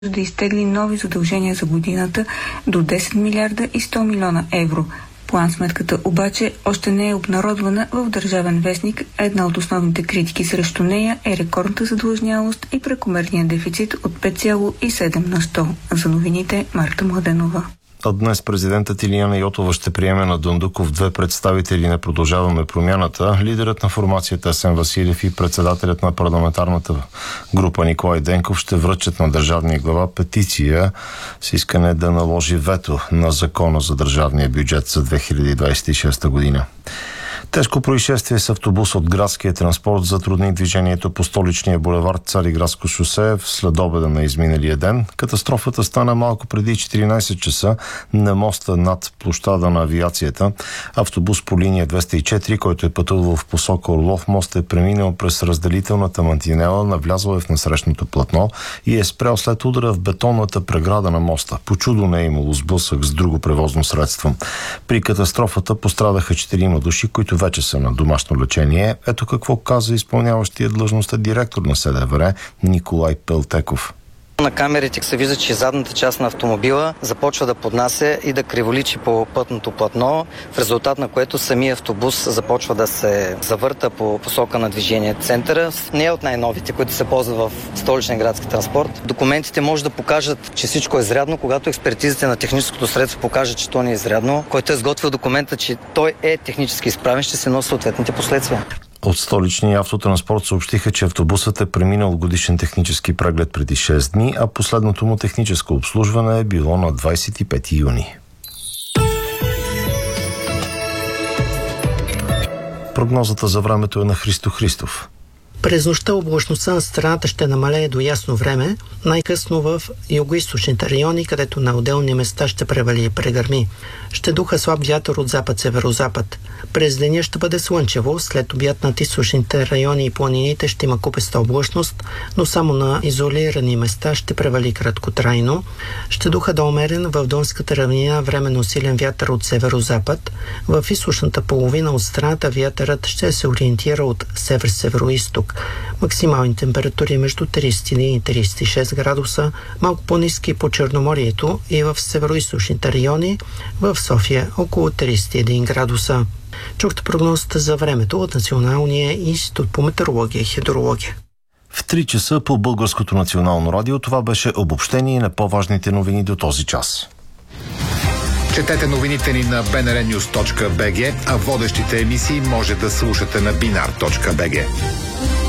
да изтегли нови задължения за годината до 10 милиарда и 100 милиона евро. План-сметката обаче още не е обнародвана в Държавен вестник. Една от основните критики срещу нея е рекордната задлъжнялост и прекомерния дефицит от 5,7 на 100. За новините Марта Младенова. А днес президентът Илияна Йотова ще приеме на Дондуков 2 представители на Продължаваме промяната. Лидерът на формацията Асен Василев и председателят на парламентарната група Николай Денков ще връчат на държавния глава петиция с искане да наложи вето на закона за държавния бюджет за 2026 година. Тежко происшествие с автобус от градския транспорт затрудни движението по столичния булевард Цариградско шосе в следобеда на изминалия ден. Катастрофата стана малко преди 14 часа на моста над площада на авиацията. Автобус по линия 204, който е пътувал в посока Орлов мост, е преминал през разделителната мантинела, навлязъл е в насрещното платно и е спрял след удара в бетонната преграда на моста. По чудо не е имало сблъсък с друго превозно средство. При катастрофата пострадаха 4 души, които вече са на домашно лечение. Ето какво каза изпълняващия длъжността директор на СДВР Николай Пелтеков. На камерите се вижда, че задната част на автомобила започва да поднася и да криволичи по пътното платно, в резултат на което самия автобус започва да се завърта по посока на движение. Центъра не е от най-новите, които се ползват в столичния градски транспорт. Документите може да покажат, че всичко е изрядно, когато експертизите на техническото средство покажат, че то не е изрядно. Който е изготвил документа, че той е технически изправен, ще се носи съответните последствия. От столичния автотранспорт съобщиха, че автобусът е преминал годишен технически преглед преди 6 дни, а последното му техническо обслужване е било на 25 юни. Прогнозата за времето е на Христо Христов. През нощта облачността на страната ще намалее до ясно време, най-късно в югоизточните райони, където на отделни места ще превали и прегърми. Ще духа слаб вятър от запад-северозапад. През деня ще бъде слънчево, след обяд над източните райони и планините ще има купеста облачност, но само на изолирани места ще превали краткотрайно. Ще духа да умерен в Донската равнина временно силен вятър от северозапад. В източната половина от страната вятърът ще се ориентира от север-североизток. Максимални температури между 31 и 36 градуса, малко по-ниски по Черноморието и в североизточните райони, в София около 31 градуса. Чухте прогнозата за времето от Националния институт по метеорология и хидрология. В 3 часа по Българското национално радио това беше обобщение на по-важните новини до този час. Четете новините ни на bnrnews.bg, а водещите емисии може да слушате на binar.bg.